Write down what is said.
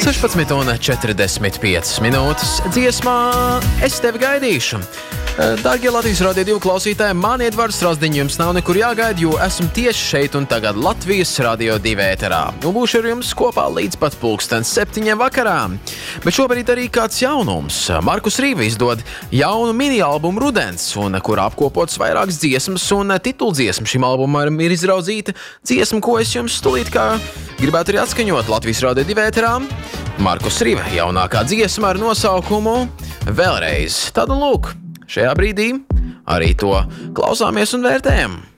16:45 dziesmā Es tevi gaidīšu. Dārgie Latvijas Radio 2 klausītāji, man Edvards Razdiņš, jums nav nekur jāgaida, jo esmu tieši šeit un tagad Latvijas Radio 2 ēterā. Un būšu ar jums kopā līdz pat 7:00 vakarā. Bet šobrīd arī kāds jaunums. Markus Rīva izdod jaunu mini-albumu Rudens, un kurā apkopots vairākas dziesmas un tituldziesma šim albumam ir izraudzīta dziesma, ko es jums stulīt kā gribētu arī atskaņot Latvijas Radio 2 ēterā. Markus Rīva jaunākā dziesma ar nosaukumu Vēlreiz. Tad un lūk, šajā brīdī arī to klausāmies un vērtējam.